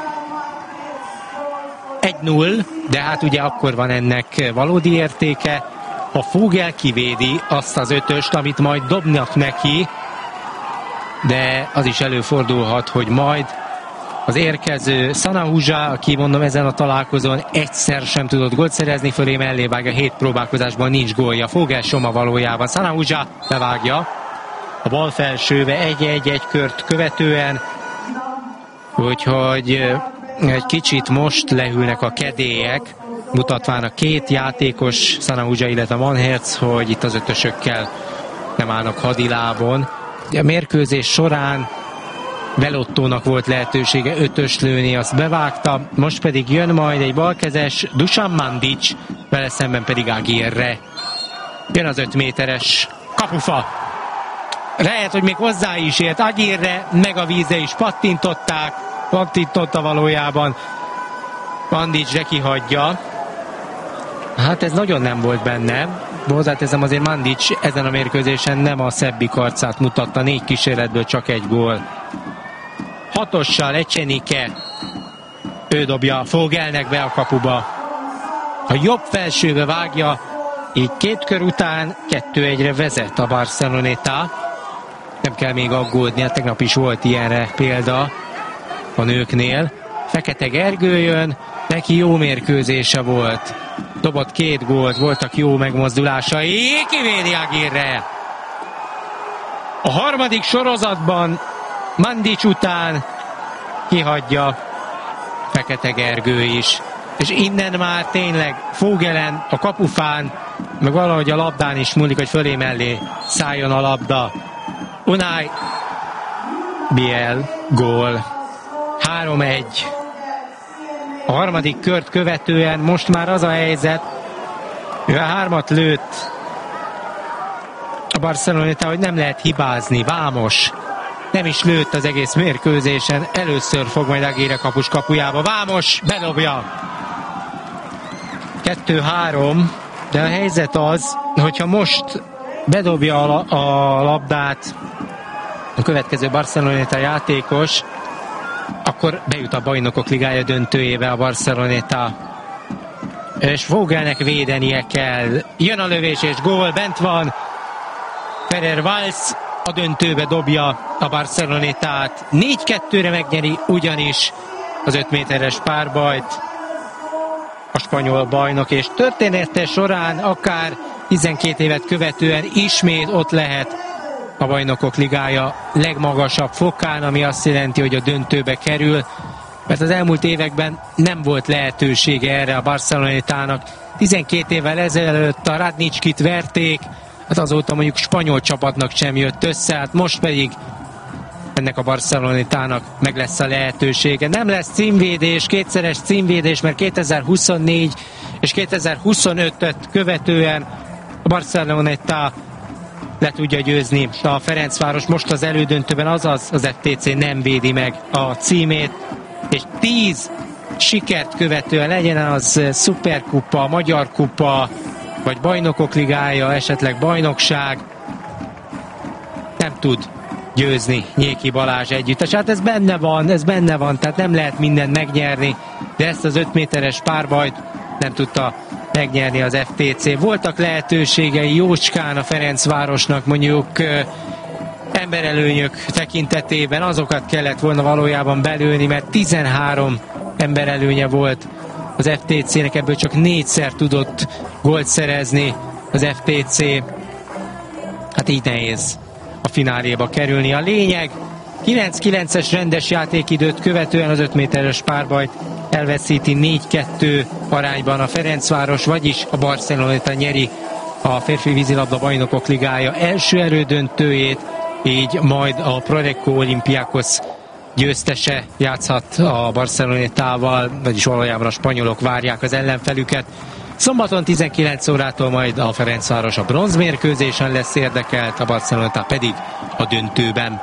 egy null, de hát ugye akkor van ennek valódi értéke, ha Fogel kivédi azt az ötöst, amit majd dobnak neki, de az is előfordulhat, hogy majd az érkező Sanahúzsa, aki mondom ezen a találkozón egyszer sem tudott gólt szerezni, fölé mellé vágja, hét próbálkozásban nincs gólja. Fogel Soma valójában. Sanahúzsa bevágja a bal felsőbe egy-egy kört követően, úgyhogy egy kicsit most lehűlnek a kedélyek, mutatván a két játékos, Sanahúzsa, illetve Manhertz, hogy itt az ötösökkel nem állnak hadilábon. A mérkőzés során Belottónak volt lehetősége ötös lőni, azt bevágta, most pedig jön majd egy balkezes Dusan Mandic, vele szemben pedig Aguirre. Jön az öt méteres kapufa. Lehet, hogy még hozzá is ért Aguirre, meg a vízre is pattintották, pattintotta valójában. Mandic kihagyja. Hát ez nagyon nem volt benne. Hozzáteszem, azért Mandic ezen a mérkőzésen nem a szebbik arcát mutatta, négy kísérletből csak egy gól. Hatossal Ecsenike, ő dobja Fogelnek be a kapuba. A jobb felsőbe vágja, így két kör után kettő egyre vezet a Barceloneta. Nem kell még aggódni, hát tegnap is volt ilyenre példa a nőknél. Fekete Gergő jön, neki jó mérkőzése volt. Dobott két gólt, voltak jó megmozdulásai, kivédi Aguirre. A harmadik sorozatban Mandic után kihagyja Fekete Gergő is. És innen már tényleg Fogelen, a kapufán, meg valahogy a labdán is múlik, hogy fölé mellé szálljon a labda. Unai Biel, gól. három egy. A harmadik kört követően most már az a helyzet, mivel hármat lőtt a Barceloneta, hogy nem lehet hibázni. Vámos nem is lőtt az egész mérkőzésen. Először fog majd Aguirre kapus kapujába. Vámos bedobja. kettő három, de a helyzet az, hogyha most bedobja a, a labdát a következő Barceloneta játékos, akkor bejut a Bajnokok Ligája döntőjébe a Barceloneta. És Vogelnek védenie kell. Jön a lövés és gól, bent van. Ferrer Valls a döntőbe dobja a Barcelonetát. négy kettőre megnyeri ugyanis az öt méteres párbajt a spanyol bajnok, és története során akár tizenkét évet követően ismét ott lehet a Bajnokok Ligája legmagasabb fokán, ami azt jelenti, hogy a döntőbe kerül, mert az elmúlt években nem volt lehetősége erre a Barcelonetának. tizenkét évvel ezelőtt a Radnicskit verték, hát azóta mondjuk spanyol csapatnak sem jött össze, hát most pedig ennek a Barcelonetának meg lesz a lehetősége. Nem lesz címvédés, kétszeres címvédés, mert kétezer-huszonnégy és kétezer-huszonötöt követően a Barceloneta le tudja győzni a Ferencváros. Most az elődöntőben, azaz az ef té cé nem védi meg a címét, és tíz sikert követően, legyen az szuperkupa, magyar kupa, vagy Bajnokok Ligája, esetleg bajnokság, nem tud győzni Nyéki Balázs együttes. Hát ez benne van, ez benne van, tehát nem lehet mindent megnyerni, de ezt az öt méteres párbajt nem tudta megnyerni az ef té cé. Voltak lehetőségei jócskán a Ferencvárosnak, mondjuk emberelőnyök tekintetében, azokat kellett volna valójában belőni, mert tizenhárom emberelőnye volt az ef té cének, ebből csak négyszer tudott gólt szerezni az ef té cé. Hát így nehéz a fináléba kerülni. A lényeg, kilenc kilences rendes játékidőt követően az öt méteres párbajt elveszíti négy kettő arányban a Ferencváros, vagyis a Barceloneta nyeri a férfi vízilabda Bajnokok Ligája első elődöntőjét, így majd a Prorecco Olympiakos győztese játszhat a Barcelonetával, vagyis valójában a spanyolok várják az ellenfelüket. Szombaton tizenkilenc órától majd a Ferencváros a bronzmérkőzésen lesz érdekelt, a Barceloneta pedig a döntőben.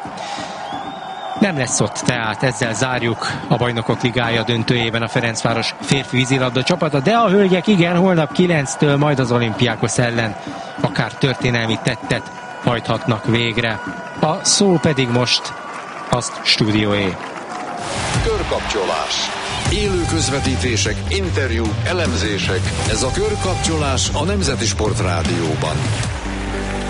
Nem lesz ott, tehát ezzel zárjuk a Bajnokok Ligája döntőjében a Ferencváros férfi vízilabda csapata, de a hölgyek igen, holnap kilenctől majd az Olympiakos ellen akár történelmi tettet hajthatnak végre. A szó pedig most azt stúdióé. Körkapcsolás. Élő közvetítések, interjúk, elemzések. Ez a Körkapcsolás a Nemzeti Sport Rádióban.